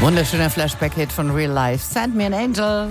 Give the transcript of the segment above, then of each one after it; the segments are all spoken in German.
Wunderschöner Flashback-Hit von Real Life. Send me an angel.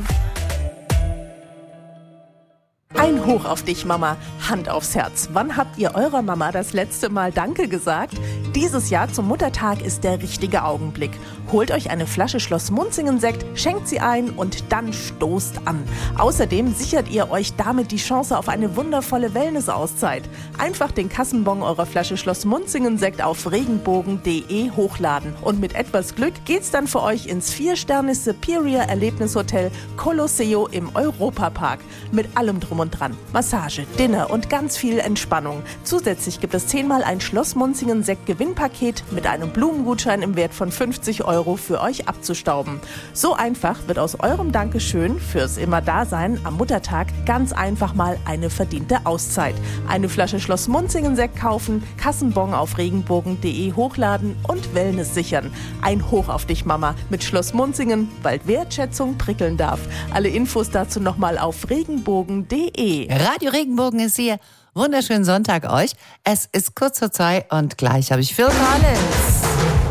Ein Hoch auf dich, Mama. Hand aufs Herz. Wann habt ihr eurer Mama das letzte Mal Danke gesagt? Dieses Jahr zum Muttertag ist der richtige Augenblick. Holt euch eine Flasche Schloss Munzingen-Sekt, schenkt sie ein und dann stoßt an. Außerdem sichert ihr euch damit die Chance auf eine wundervolle Wellness-Auszeit. Einfach den Kassenbon eurer Flasche Schloss Munzingen-Sekt auf regenbogen.de hochladen. Und mit etwas Glück geht's dann für euch ins 4-Sterne Superior Erlebnishotel Colosseo im Europapark. Mit allem drum und dran. Massage, Dinner und ganz viel Entspannung. Zusätzlich gibt es 10-mal ein Schloss Munzingen-Sekt Gewinnpaket mit einem Blumengutschein im Wert von 50 € für euch abzustauben. So einfach wird aus eurem Dankeschön fürs Immer-Dasein am Muttertag ganz einfach mal eine verdiente Auszeit. Eine Flasche Schloss Munzingen-Sekt kaufen, Kassenbon auf regenbogen.de hochladen und Wellness sichern. Ein Hoch auf dich, Mama, mit Schloss Munzingen, bald Wertschätzung prickeln darf. Alle Infos dazu nochmal auf regenbogen.de. Radio Regenbogen ist hier. Wunderschönen Sonntag euch. Es ist kurz vor 2 und gleich habe ich Phil Collins.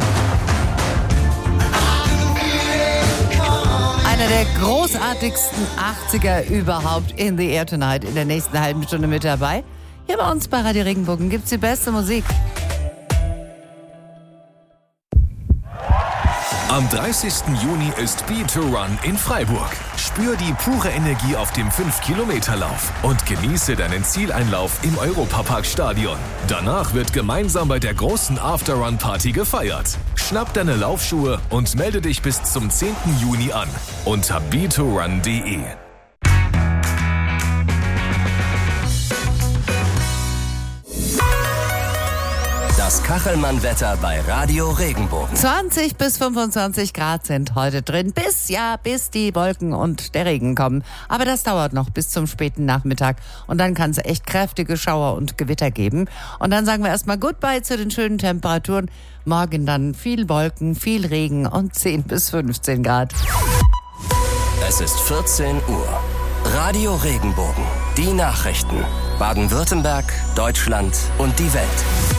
Einer der großartigsten 80er überhaupt in the air tonight. In der nächsten halben Stunde mit dabei. Hier bei uns bei Radio Regenbogen gibt's die beste Musik. Am 30. Juni ist Be2Run in Freiburg. Spür die pure Energie auf dem 5-Kilometer-Lauf und genieße deinen Zieleinlauf im Europapark-Stadion. Danach wird gemeinsam bei der großen After-Run-Party gefeiert. Schnapp deine Laufschuhe und melde dich bis zum 10. Juni an unter be2run.de. Das Kachelmann-Wetter bei Radio Regenbogen. 20 bis 25 Grad sind heute drin, bis die Wolken und der Regen kommen. Aber das dauert noch bis zum späten Nachmittag. Und dann kann es echt kräftige Schauer und Gewitter geben. Und dann sagen wir erstmal Goodbye zu den schönen Temperaturen. Morgen dann viel Wolken, viel Regen und 10 bis 15 Grad. Es ist 14 Uhr. Radio Regenbogen. Die Nachrichten. Baden-Württemberg, Deutschland und die Welt.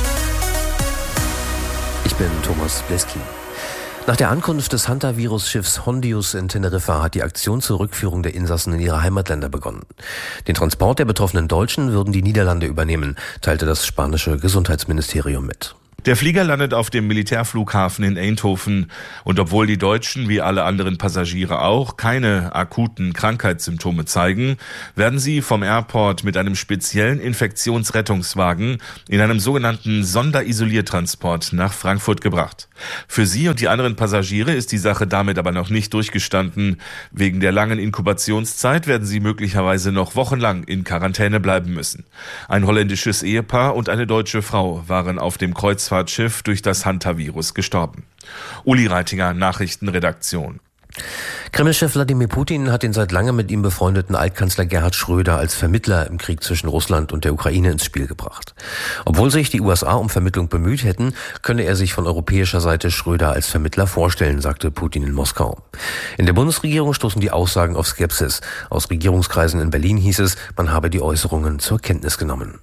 Ich bin Thomas Bleski. Nach der Ankunft des Hantavirus-Schiffs Hondius in Teneriffa hat die Aktion zur Rückführung der Insassen in ihre Heimatländer begonnen. Den Transport der betroffenen Deutschen würden die Niederlande übernehmen, teilte das spanische Gesundheitsministerium mit. Der Flieger landet auf dem Militärflughafen in Eindhoven und obwohl die Deutschen wie alle anderen Passagiere auch keine akuten Krankheitssymptome zeigen, werden sie vom Airport mit einem speziellen Infektionsrettungswagen in einem sogenannten Sonderisoliertransport nach Frankfurt gebracht. Für sie und die anderen Passagiere ist die Sache damit aber noch nicht durchgestanden. Wegen der langen Inkubationszeit werden sie möglicherweise noch wochenlang in Quarantäne bleiben müssen. Ein holländisches Ehepaar und eine deutsche Frau waren auf dem Kreuzfahrtschiff durch das Hantavirus gestorben. Uli Reitinger, Nachrichtenredaktion. Kreml-Chef Wladimir Putin hat den seit langem mit ihm befreundeten Altkanzler Gerhard Schröder als Vermittler im Krieg zwischen Russland und der Ukraine ins Spiel gebracht. Obwohl sich die USA um Vermittlung bemüht hätten, könne er sich von europäischer Seite Schröder als Vermittler vorstellen, sagte Putin in Moskau. In der Bundesregierung stoßen die Aussagen auf Skepsis. Aus Regierungskreisen in Berlin hieß es, man habe die Äußerungen zur Kenntnis genommen.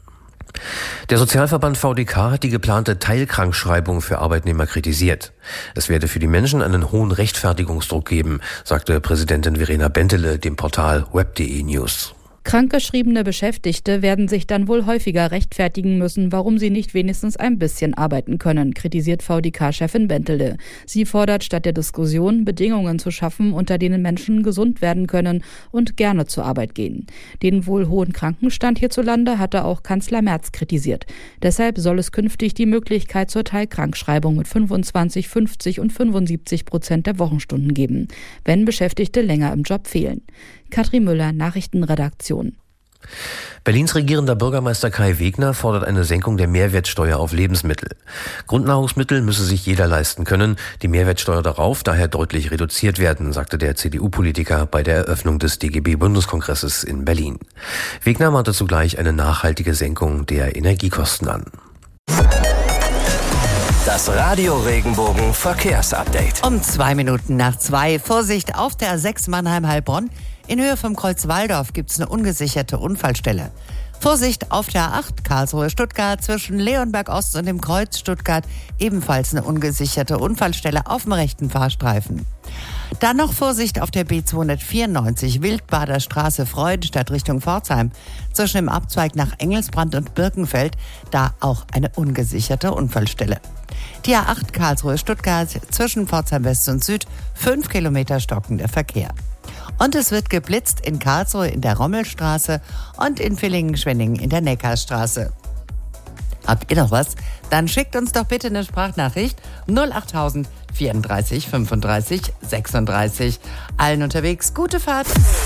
Der Sozialverband VDK hat die geplante Teilkrankschreibung für Arbeitnehmer kritisiert. Es werde für die Menschen einen hohen Rechtfertigungsdruck geben, sagte Präsidentin Verena Bentele dem Portal web.de News. Krankgeschriebene Beschäftigte werden sich dann wohl häufiger rechtfertigen müssen, warum sie nicht wenigstens ein bisschen arbeiten können, kritisiert VDK-Chefin Bentele. Sie fordert statt der Diskussion, Bedingungen zu schaffen, unter denen Menschen gesund werden können und gerne zur Arbeit gehen. Den wohl hohen Krankenstand hierzulande hatte auch Kanzler Merz kritisiert. Deshalb soll es künftig die Möglichkeit zur Teilkrankschreibung mit 25, 50 und 75% der Wochenstunden geben, wenn Beschäftigte länger im Job fehlen. Katrin Müller, Nachrichtenredaktion. Berlins regierender Bürgermeister Kai Wegner fordert eine Senkung der Mehrwertsteuer auf Lebensmittel. Grundnahrungsmittel müsse sich jeder leisten können, die Mehrwertsteuer darauf daher deutlich reduziert werden, sagte der CDU-Politiker bei der Eröffnung des DGB-Bundeskongresses in Berlin. Wegner mahnte zugleich eine nachhaltige Senkung der Energiekosten an. Das Radio Regenbogen Verkehrsupdate. Um 2 Minuten nach 2. Vorsicht auf der A6 Mannheim-Heilbronn. In Höhe vom Kreuz Walldorf gibt es eine ungesicherte Unfallstelle. Vorsicht auf der A8 Karlsruhe-Stuttgart zwischen Leonberg Ost und dem Kreuz Stuttgart. Ebenfalls eine ungesicherte Unfallstelle auf dem rechten Fahrstreifen. Dann noch Vorsicht auf der B294 Wildbader Straße Freudenstadt Richtung Pforzheim. Zwischen dem Abzweig nach Engelsbrand und Birkenfeld, da auch eine ungesicherte Unfallstelle. Die A8 Karlsruhe-Stuttgart zwischen Pforzheim West und Süd, 5 Kilometer stockender Verkehr. Und es wird geblitzt in Karlsruhe in der Rommelstraße und in Villingen-Schwenningen in der Neckarstraße. Habt ihr noch was? Dann schickt uns doch bitte eine Sprachnachricht 08000 34 35 36. Allen unterwegs gute Fahrt.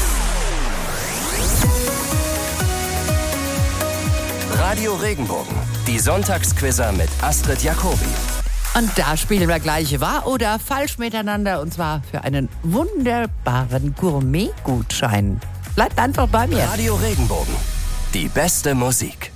Radio Regenbogen, die Sonntagsquizzer mit Astrid Jacobi. Und da spielen wir gleich wahr oder falsch miteinander, und zwar für einen wunderbaren Gourmet-Gutschein. Bleibt einfach bei mir. Radio Regenbogen, die beste Musik.